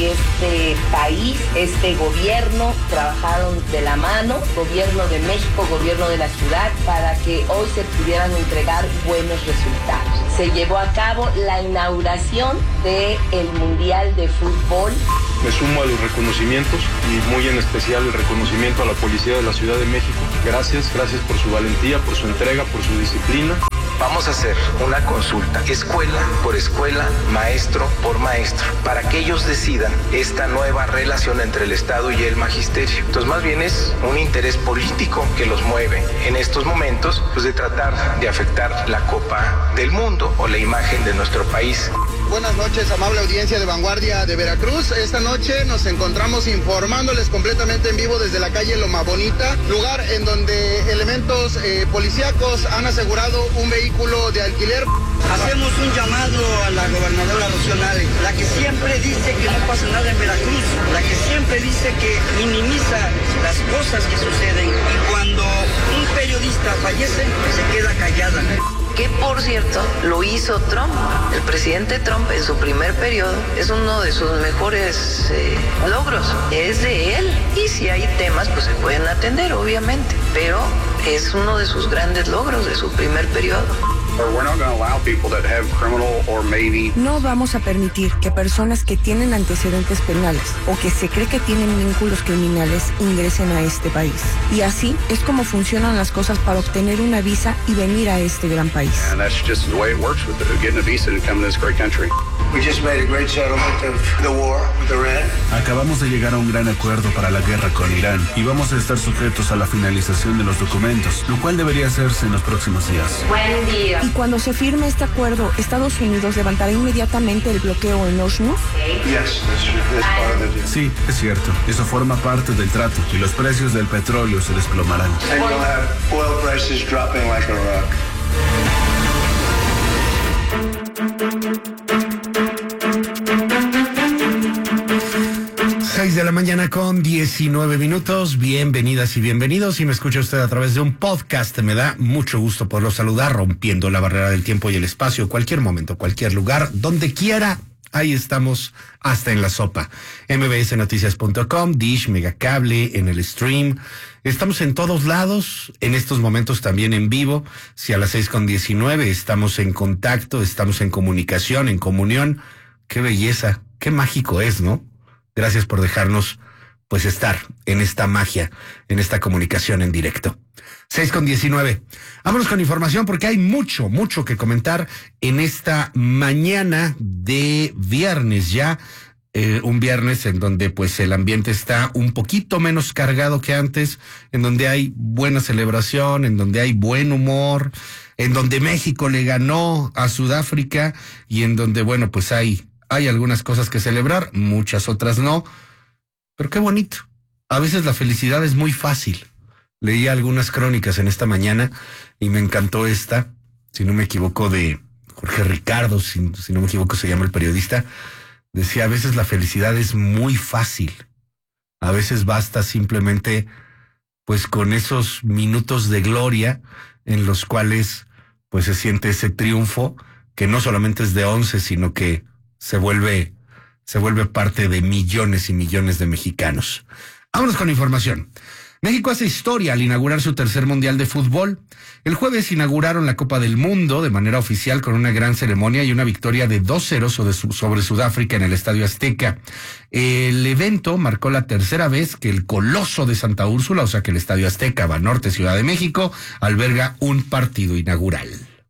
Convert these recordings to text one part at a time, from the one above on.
de este país, este gobierno, trabajaron de la mano, gobierno de México, gobierno de la ciudad, para que hoy se pudieran entregar buenos resultados. Se llevó a cabo la inauguración del Mundial de Fútbol. Me sumo a los reconocimientos y muy en especial el reconocimiento a la Policía de la Ciudad de México. Gracias por su valentía, por su entrega, por su disciplina. Vamos a hacer una consulta, escuela por escuela, maestro por maestro, para que ellos decidan esta nueva relación entre el Estado y el magisterio. Entonces, más bien es un interés político que los mueve en estos momentos, pues de tratar de afectar la Copa del Mundo o la imagen de nuestro país. Buenas noches, amable audiencia de Vanguardia de Veracruz. Esta noche nos encontramos informándoles completamente en vivo desde la calle Loma Bonita, lugar en donde elementos policíacos han asegurado un vehículo de alquiler. Hacemos un llamado a la gobernadora Rocío Nale, la que siempre dice que no pasa nada en Veracruz, la que siempre dice que minimiza las cosas que suceden, y cuando un periodista fallece, se queda callada. Que por cierto lo hizo Trump. El presidente Trump en su primer periodo es uno de sus mejores logros, es de él, y si hay temas pues se pueden atender obviamente, pero es uno de sus grandes logros de su primer periodo. No vamos a permitir que personas que tienen antecedentes penales o que se cree que tienen vínculos criminales ingresen a este país. Y así es como funcionan las cosas para obtener una visa y venir a este gran país. Acabamos de llegar a un gran acuerdo para la guerra con Irán y vamos a estar sujetos a la finalización de los documentos, lo cual debería hacerse en los próximos días. Buen día. Y cuando se firme este acuerdo, ¿Estados Unidos levantará inmediatamente el bloqueo en Hormuz? Sí, es cierto. Eso forma parte del trato y los precios del petróleo se desplomarán. 6 de la mañana con 19 minutos. Bienvenidas y bienvenidos. Si me escucha usted a través de un podcast, me da mucho gusto poderlo saludar, rompiendo la barrera del tiempo y el espacio. Cualquier momento, cualquier lugar, donde quiera. Ahí estamos, hasta en la sopa. mbsnoticias.com, Dish, Megacable, en el stream. Estamos en todos lados, en estos momentos también en vivo. Si a las 6:19 estamos en contacto, estamos en comunicación, en comunión. Qué belleza, qué mágico es, ¿no? Gracias por dejarnos, pues, estar en esta magia, en esta comunicación en directo. 6:19. Vámonos con información porque hay mucho que comentar en esta mañana de viernes ya. Un viernes en donde pues el ambiente está un poquito menos cargado que antes, en donde hay buena celebración, en donde hay buen humor, en donde México le ganó a Sudáfrica y en donde, bueno, pues hay algunas cosas que celebrar, muchas otras no, pero qué bonito. A veces la felicidad es muy fácil. Leí algunas crónicas en esta mañana y me encantó esta, si no me equivoco, de Jorge Ricardo, si no me equivoco se llama el periodista. Decía, a veces la felicidad es muy fácil. A veces basta simplemente, pues, con esos minutos de gloria en los cuales, pues, se siente ese triunfo que no solamente es de 11, sino que se vuelve parte de millones y millones de mexicanos. Vámonos con información. México hace historia al inaugurar su tercer Mundial de Fútbol. El jueves inauguraron la Copa del Mundo de manera oficial con una gran ceremonia y una victoria de 2-0 sobre Sudáfrica en el Estadio Azteca. El evento marcó la tercera vez que el Coloso de Santa Úrsula, o sea que el Estadio Azteca, Banorte, Ciudad de México, alberga un partido inaugural.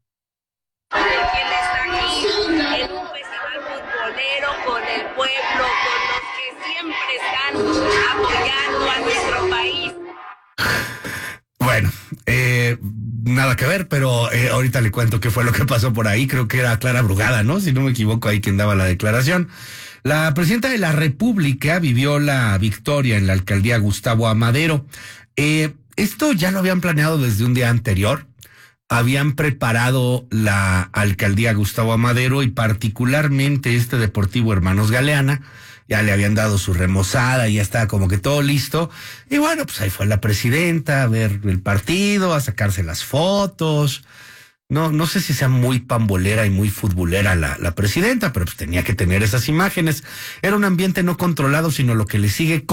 Bueno, nada que ver, pero ahorita le cuento qué fue lo que pasó por ahí. Creo que era Clara Brugada, ¿no? Si no me equivoco, ahí quien daba la declaración. La presidenta de la República vivió la victoria en la alcaldía Gustavo Amadero. Esto ya lo habían planeado desde un día anterior. Habían preparado la alcaldía Gustavo Amadero y particularmente este Deportivo Hermanos Galeana. Ya le habían dado su remozada, ya estaba como que todo listo. Y bueno, pues ahí fue la presidenta a ver el partido, a sacarse las fotos. No sé si sea muy pambolera y muy futbolera la presidenta, pero pues tenía que tener esas imágenes. Era un ambiente no controlado, sino lo que le sigue,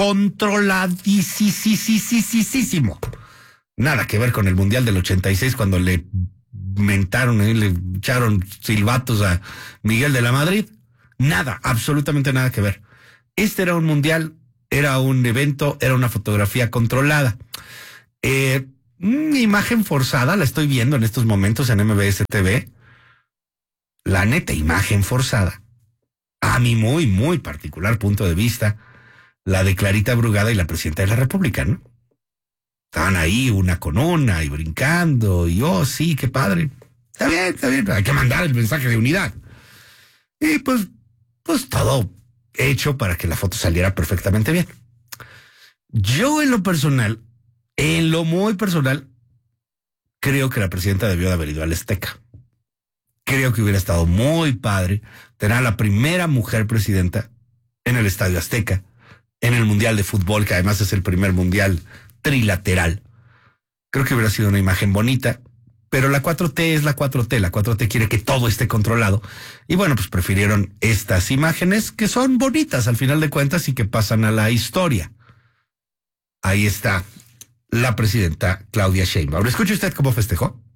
controladísimo. Nada que ver con el Mundial del 86 cuando le le echaron silbatos a Miguel de la Madrid. Nada, absolutamente nada que ver. Este era un mundial, era un evento, era una fotografía controlada. Imagen forzada, la estoy viendo en estos momentos en MBS TV. La neta, imagen forzada. A mi muy, muy particular punto de vista, la de Clarita Brugada y la presidenta de la República, ¿no? Estaban ahí una con una y brincando y sí, qué padre. Está bien, hay que mandar el mensaje de unidad. Y pues todo hecho para que la foto saliera perfectamente bien. Yo en lo personal, en lo muy personal, creo que la presidenta debió de haber ido al Azteca. Creo que hubiera estado muy padre tener a la primera mujer presidenta en el Estadio Azteca, en el Mundial de Fútbol, que además es el primer mundial trilateral. Creo que hubiera sido una imagen bonita, pero la 4T es la 4T. La 4T quiere que todo esté controlado. Y bueno, pues prefirieron estas imágenes que son bonitas al final de cuentas y que pasan a la historia. Ahí está la presidenta Claudia Sheinbaum. ¿Escucha usted cómo festejó?